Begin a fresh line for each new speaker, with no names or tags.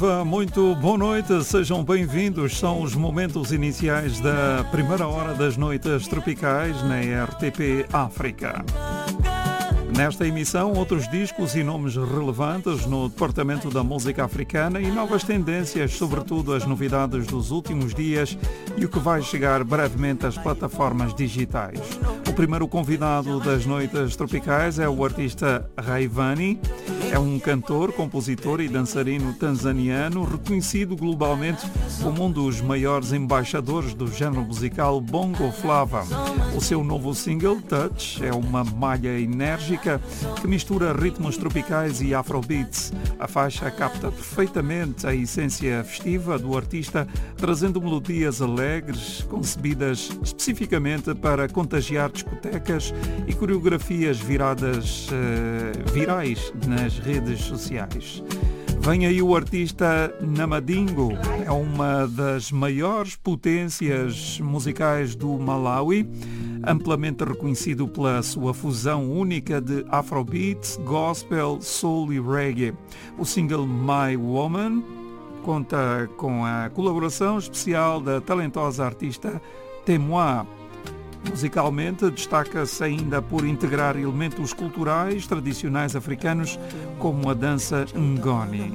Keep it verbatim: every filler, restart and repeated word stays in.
Muito boa noite, sejam bem-vindos. São os momentos iniciais da primeira hora das noites tropicais na R T P África. Nesta emissão, outros discos e nomes relevantes no departamento da música africana e novas tendências, sobretudo as novidades dos últimos dias e o que vai chegar brevemente às plataformas digitais. O primeiro convidado das noites tropicais é o artista Rayvanny. É um cantor, compositor e dançarino tanzaniano reconhecido globalmente como um dos maiores embaixadores do género musical Bongo Flava. O seu novo single, Touch, é uma malha enérgica que mistura ritmos tropicais e afrobeats. A faixa capta perfeitamente a essência festiva do artista, trazendo melodias alegres, concebidas especificamente para contagiar discotecas e coreografias viradas uh, virais nas redes sociais. Vem aí o artista Namadingo, é uma das maiores potências musicais do Malawi, amplamente reconhecido pela sua fusão única de afrobeat, gospel, soul e reggae. O single My Woman conta com a colaboração especial da talentosa artista Temoa. Musicalmente, destaca-se ainda por integrar elementos culturais tradicionais africanos como a dança Ngoni.